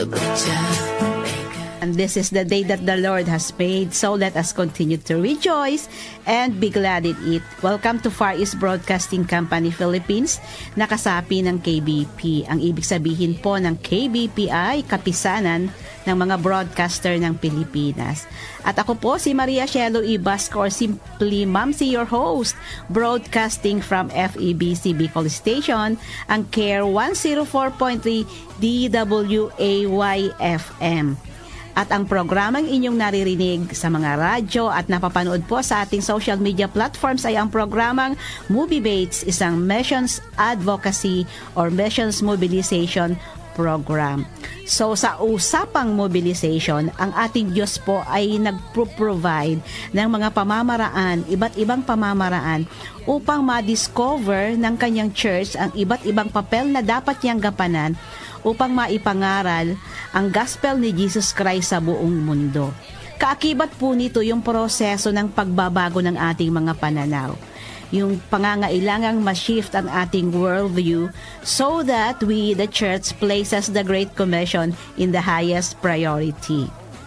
And this is the day that the Lord has made, so let us continue to rejoice and be glad in it. Welcome to Far East Broadcasting Company Philippines, nakasapi ng KBP. Ang ibig sabihin po ng KBP ay kapisanan ng mga broadcaster ng Pilipinas. At ako po si Maria Shelo Ibasco, or simply Mamsi, your host, broadcasting from FEBC Bicol Station, ang CARE 104.3 DWAY FM. At ang programang inyong naririnig sa mga radyo at napapanood po sa ating social media platforms ay ang programang Movie Bates, isang missions advocacy or missions mobilization program. So sa usapang mobilization, ang ating Diyos po ay nagpro-provide ng mga pamamaraan, iba't ibang pamamaraan upang ma-discover ng kanyang church ang iba't ibang papel na dapat niyang gampanan upang maipangaral ang gospel ni Jesus Christ sa buong mundo. Kaakibat po nito yung proseso ng pagbabago ng ating mga pananaw. Yung pangangailangang ma-shift ang ating worldview so that we, the church, places the Great Commission in the highest priority.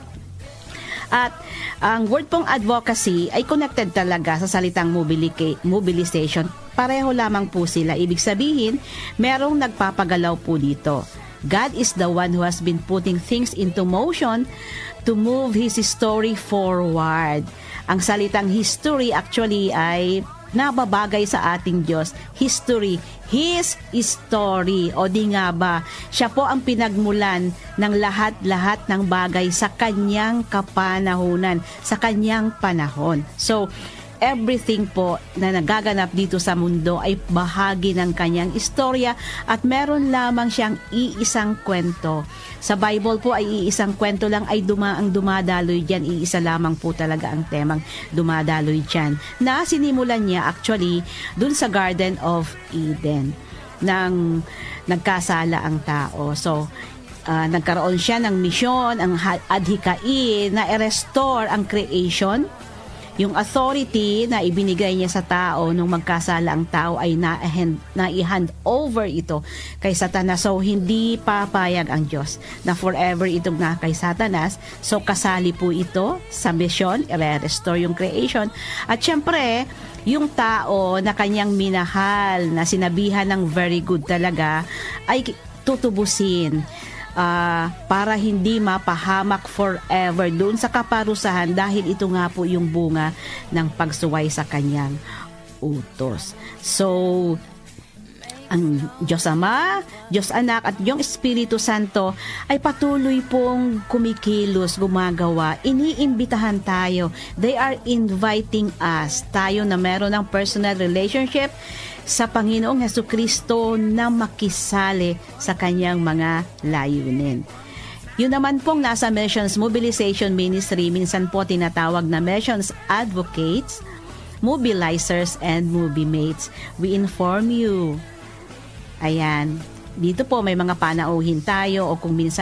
At ang word pong advocacy ay connected talaga sa salitang mobilization. Pareho lamang po sila. Ibig sabihin, merong nagpapagalaw po dito. God is the one who has been putting things into motion to move His story forward. Ang salitang history actually ay nababagay sa ating Diyos. History, His story. O di nga ba, siya po ang pinagmulan ng lahat-lahat ng bagay sa kanyang kapanahunan, sa kanyang panahon. So, everything po na nagaganap dito sa mundo ay bahagi ng kanyang istorya at meron lamang siyang iisang kwento. Sa Bible po ay iisang kwento lang ay ang dumadaloy dyan. Iisa lamang po talaga ang temang dumadaloy dyan. Na sinimulan niya actually dun sa Garden of Eden nang nagkasala ang tao. So, nagkaroon siya ng misyon, ang adhikain na i-restore ang creation. Yung authority na ibinigay niya sa tao nung magkasala ang tao ay na-hand over ito kay Satanas. So, hindi papayag ang Diyos na forever itong na kay Satanas. So, kasali po ito sa mission, i-restore yung creation. At syempre, yung tao na kanyang minahal, na sinabihan ng very good talaga, ay tutubusin. Para hindi mapahamak forever doon sa kaparusahan dahil ito nga po yung bunga ng pagsuway sa kanyang utos. So, ang Diyos Ama, Diyos Anak at yung Espiritu Santo ay patuloy pong kumikilos, gumagawa. Iniimbitahan tayo. They are inviting us. Tayo na meron ng personal relationship sa Panginoong Hesukristo na makisali sa kanyang mga layunin. Yun naman pong nasa Missions Mobilization Ministry, minsan po tinatawag na Missions Advocates, Mobilizers, and Movie Mates. We inform you. Ayan, dito po may mga panauhin tayo o kung minsan